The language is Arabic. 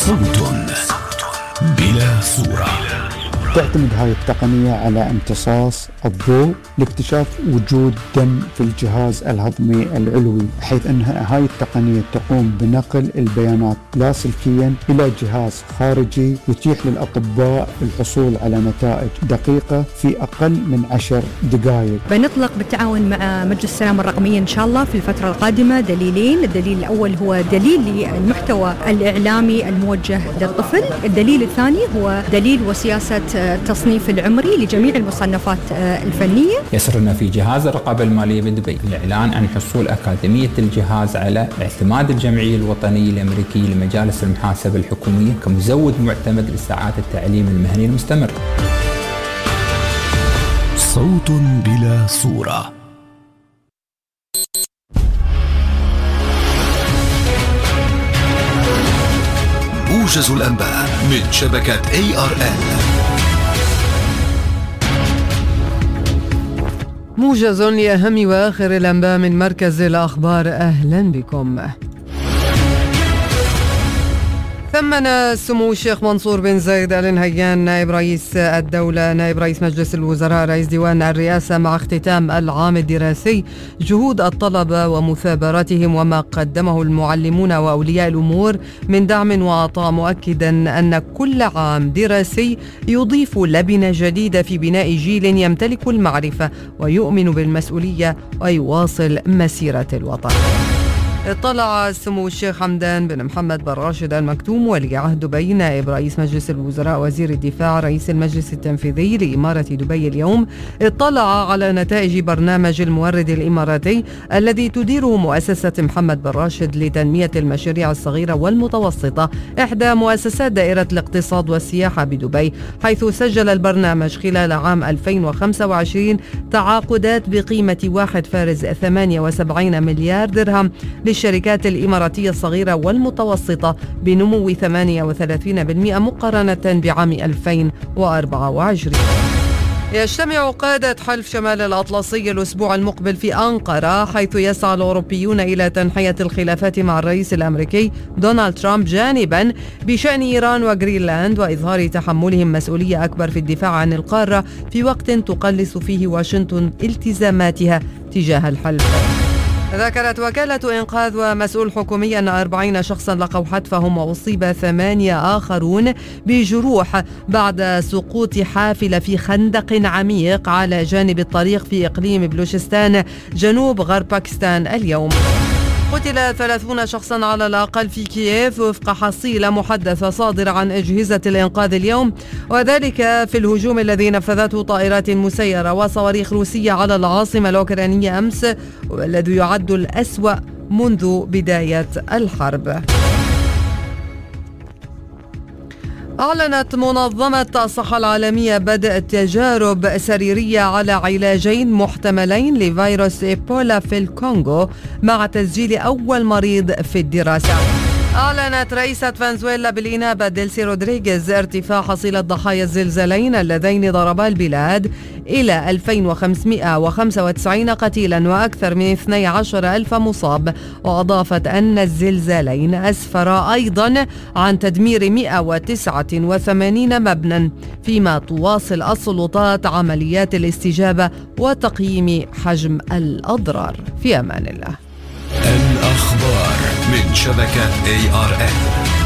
صوت بلا صورة. تعتمد هاي التقنية على امتصاص الضوء لاكتشاف وجود دم في الجهاز الهضمي العلوي، حيث أن هاي التقنية تقوم بنقل البيانات لاسلكيا إلى جهاز خارجي يتيح للأطباء الحصول على نتائج دقيقة في أقل من 10 دقائق. بنطلق بالتعاون مع مجلس السلامة الرقمية إن شاء الله في الفترة القادمة دليلين. الدليل الأول هو دليل للمحتوى الإعلامي الموجه للطفل، الدليل الثاني هو دليل وسياسة التصنيف العمري لجميع المصنفات الفنية. يسرنا في جهاز الرقابة المالية بدبي الإعلان عن حصول أكاديمية الجهاز على اعتماد الجمعية الوطنية الأمريكية لمجالس المحاسبة الحكومية كمزود معتمد لساعات التعليم المهني المستمر. صوت بلا صورة. موجز الأنباء من شبكة ARN. موجز لأهم وآخر الأنباء من مركز الأخبار. أهلا بكم. ثمن سمو الشيخ منصور بن زايد آل نهيان نائب رئيس الدولة نائب رئيس مجلس الوزراء رئيس ديوان الرئاسة مع اختتام العام الدراسي جهود الطلبة ومثابرتهم وما قدمه المعلمون وأولياء الأمور من دعم وعطاء، مؤكدا أن كل عام دراسي يضيف لبنة جديدة في بناء جيل يمتلك المعرفة ويؤمن بالمسؤولية ويواصل مسيرة الوطن. اطلع سمو الشيخ حمدان بن محمد بن راشد آل مكتوم ولي عهد دبي نائب رئيس مجلس الوزراء وزير الدفاع رئيس المجلس التنفيذي لإمارة دبي اليوم، اطلع على نتائج برنامج المورد الإماراتي الذي تديره مؤسسة محمد بن راشد لتنمية المشاريع الصغيرة والمتوسطة، إحدى مؤسسات دائرة الاقتصاد والسياحة بدبي، حيث سجل البرنامج خلال عام 2025 تعاقدات بقيمة 1.78 مليار درهم للشركات الإماراتية الصغيرة والمتوسطة بنمو 38% مقارنة بعام 2024. يجتمع قادة حلف شمال الأطلسي الأسبوع المقبل في أنقرة، حيث يسعى الأوروبيون إلى تنحية الخلافات مع الرئيس الأمريكي دونالد ترامب جانبا بشأن إيران وغرينلاند، وإظهار تحملهم مسؤولية أكبر في الدفاع عن القارة في وقت تقلص فيه واشنطن التزاماتها تجاه الحلف. ذكرت وكالة إنقاذ ومسؤول حكومي أن 40 شخصا لقوا حتفهم وأصيب 8 آخرون بجروح بعد سقوط حافلة في خندق عميق على جانب الطريق في إقليم بلوشستان جنوب غرب باكستان اليوم. قتل 30 شخصا على الأقل في كييف وفق حصيلة محدثة صادرة عن أجهزة الإنقاذ اليوم، وذلك في الهجوم الذي نفذته طائرات مسيرة وصواريخ روسية على العاصمة الأوكرانية أمس، والذي يعد الأسوأ منذ بداية الحرب. أعلنت منظمة الصحة العالمية بدء تجارب سريرية على علاجين محتملين لفيروس إيبولا في الكونغو مع تسجيل أول مريض في الدراسة. أعلنت رئيسة فنزويلا بالإنابة ديلسي رودريغيز ارتفاع حصيلة ضحايا الزلزالين اللذين ضربا البلاد إلى 2595 قتيلا وأكثر من 12,000 مصاب، وأضافت أن الزلزالين أسفرا أيضا عن تدمير 189 مبنى، فيما تواصل السلطات عمليات الاستجابة وتقييم حجم الأضرار. في أمان الله. الأخبار من شبكة ARN.